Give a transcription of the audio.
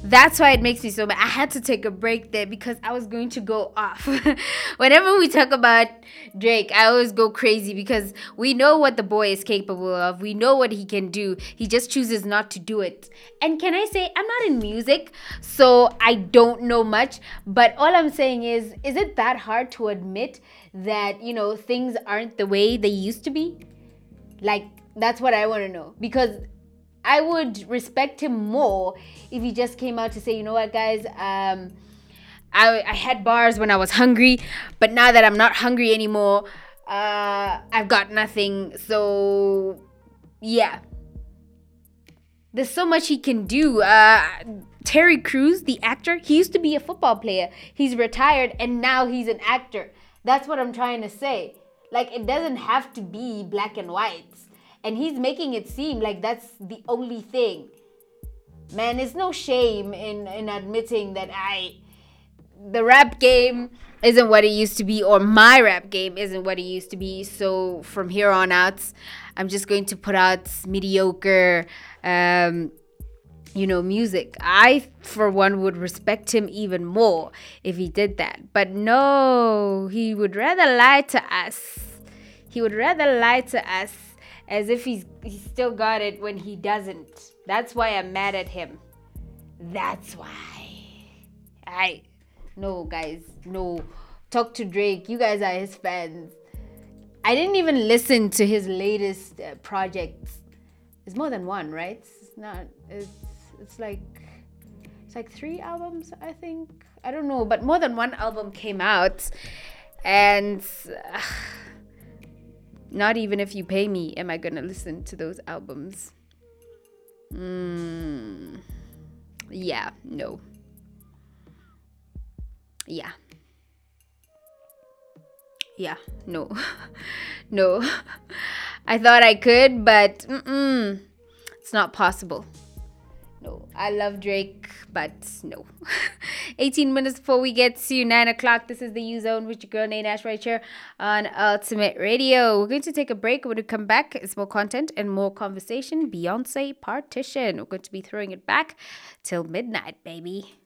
That's why it makes me so mad. I had to take a break there because I was going to go off. Whenever we talk about Drake, I always go crazy because we know what the boy is capable of. We know what he can do. He just chooses not to do it. And can I say, I'm not in music, so I don't know much. But all I'm saying is it that hard to admit that, things aren't the way they used to be? Like, that's what I want to know. Because I would respect him more if he just came out to say, you know what, guys, I had bars when I was hungry, but now that I'm not hungry anymore, I've got nothing. So, yeah. There's so much he can do. Terry Crews, the actor, he used to be a football player. He's retired and now he's an actor. That's what I'm trying to say. Like, it doesn't have to be black and white. And he's making it seem like that's the only thing. Man, there's no shame in admitting that the rap game isn't what it used to be, or my rap game isn't what it used to be. So from here on out, I'm just going to put out mediocre, music. I, for one, would respect him even more if he did that. But no, he would rather lie to us. He would rather lie to us as if he's still got it when he doesn't. That's why I'm mad at him. That's why. No, guys, no. Talk to Drake. You guys are his fans. I didn't even listen to his latest projects. It's more than one, right? It's like 3 albums, I think. I don't know, but more than one album came out. And not even if you pay me am I gonna listen to those albums. Yeah, no. Yeah, no. No. I thought I could, but it's not possible. No, I love Drake, but no. 18 minutes before we get to 9 o'clock. This is the U Zone with your girl, Nate Nash, right here on Ultimate Radio. We're going to take a break. When we come back, it's more content and more conversation. Beyonce Partition. We're going to be throwing it back till midnight, baby.